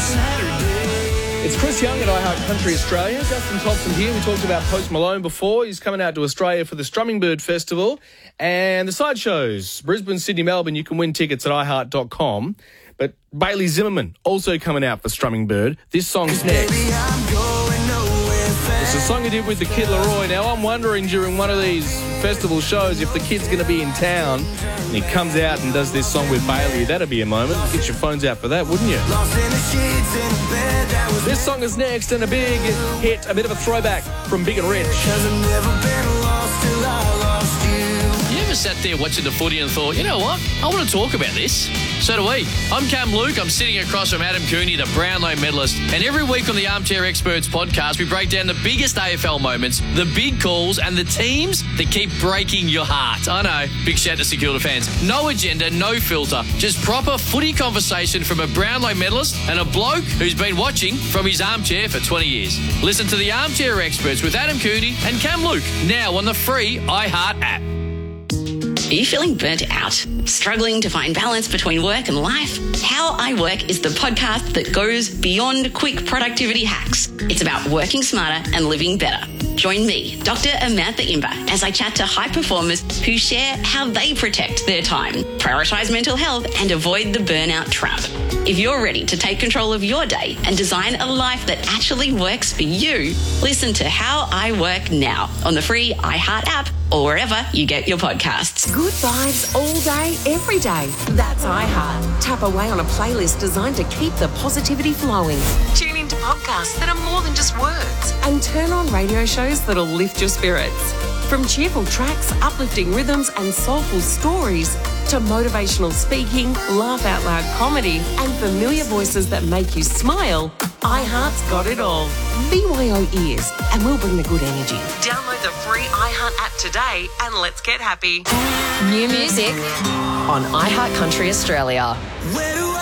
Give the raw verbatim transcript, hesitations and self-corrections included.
It's Chris Young at iHeart Country Australia. Justin Thompson here. We talked about Post Malone before. He's coming out to Australia for the Strumming Bird Festival and the sideshows. Brisbane, Sydney, Melbourne. You can win tickets at i heart dot com. But Bailey Zimmerman also coming out for Strumming Bird. This song's next. It's a song he did with the Kid Laroi. Now, I'm wondering during one of these festival shows if the kid's going to be in town and he comes out and does this song with Bailey. That'd be a moment. Get your phones out for that, wouldn't you? This song is next and a big hit, a bit of a throwback from Big and Rich. You ever sat there watching the footy and thought, you know what, I want to talk about this? So do we. I'm Cam Luke. I'm sitting across from Adam Cooney, the Brownlow medalist. And every week on the Armchair Experts podcast, we break down the biggest A F L moments, the big calls, and the teams that keep breaking your heart. I know. Big shout to Security fans. No agenda, no filter. Just proper footy conversation from a Brownlow medalist and a bloke who's been watching from his armchair for twenty years. Listen to the Armchair Experts with Adam Cooney and Cam Luke, now on the free iHeart app. Are you feeling burnt out? Struggling to find balance between work and life? How I Work is the podcast that goes beyond quick productivity hacks. It's about working smarter and living better. Join me, Doctor Amantha Imber, as I chat to high performers who share how they protect their time, prioritise mental health, and avoid the burnout trap. If you're ready to take control of your day and design a life that actually works for you, listen to How I Work now on the free iHeart app or wherever you get your podcasts. Good vibes all day, every day. That's iHeart. Tap away on a playlist designed to keep the positivity flowing. Tune into podcasts that are more than just words. And turn on radio shows that'll lift your spirits. From cheerful tracks, uplifting rhythms and soulful stories to motivational speaking, laugh-out-loud comedy and familiar voices that make you smile, iHeart's got it all. B Y O ears, and we'll bring the good energy. Download the free iHeart app today and let's get happy. New music on iHeart Country Australia. Where do